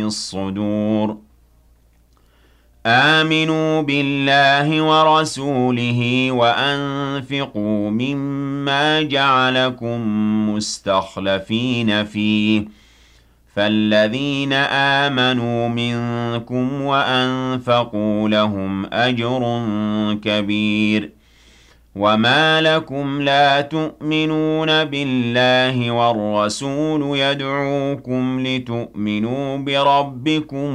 الصدور آمنوا بالله ورسوله وأنفقوا مما جعلكم مستخلفين فيه فالذين آمنوا منكم وأنفقوا لهم أجر كبير وما لكم لا تؤمنون بالله والرسول يدعوكم لتؤمنوا بربكم